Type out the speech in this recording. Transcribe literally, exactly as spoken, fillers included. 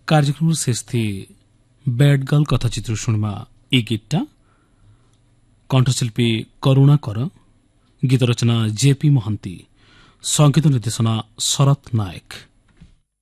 କାର୍ଯ୍ୟକ୍ରମର ଶେଷଥି bad girl କଥାଚିତ୍ର ଶୁଣିବା। ଏହି ଗୀତଟା କଣ୍ଠଶିଳ୍ପୀ କରୁଣା କର, ଗୀତ ରଚନା ଜେପି ମହାନ୍ତି, ସଙ୍ଗୀତ ନିର୍ଦ୍ଦେଶନା ଶରତ ନାୟକ।